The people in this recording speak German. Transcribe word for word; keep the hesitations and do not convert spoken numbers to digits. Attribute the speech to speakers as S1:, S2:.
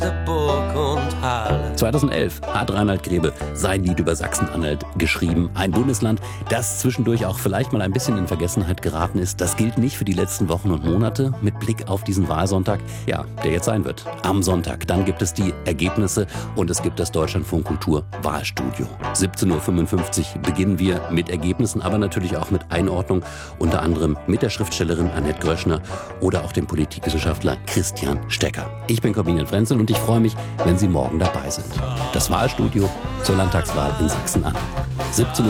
S1: Magdeburg und Halle.
S2: zweitausendelf hat Reinhard Grebe sein Lied über Sachsen-Anhalt geschrieben. Ein Bundesland, das zwischendurch auch vielleicht mal ein bisschen in Vergessenheit geraten ist. Das gilt nicht für die letzten Wochen und Monate mit Blick auf diesen Wahlsonntag, ja, der jetzt sein wird. Am Sonntag, dann gibt es die Ergebnisse und es gibt das Deutschlandfunk Kultur Wahlstudio. siebzehn Uhr fünfundfünfzig beginnen wir mit Ergebnissen, aber natürlich auch mit Einordnung, unter anderem mit der Schriftstellerin Annette Gröschner oder auch dem Politikwissenschaftler Christian Stecker. Ich bin Corbinian Frenzel und ich freue mich, wenn Sie morgen dabei sind. Das Wahlstudio zur Landtagswahl in Sachsen-Anhalt. siebzehn Uhr